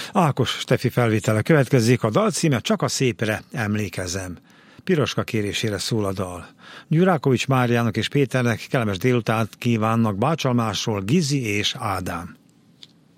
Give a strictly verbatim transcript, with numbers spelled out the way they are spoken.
Ákos Stefi felvétele következik, a dal címe Csak a szépre emlékezem. Piroska kérésére szól a dal. Gyurákovics Máriának és Péternek kellemes délután kívánnak Bácsalmásról Gizi és Ádám.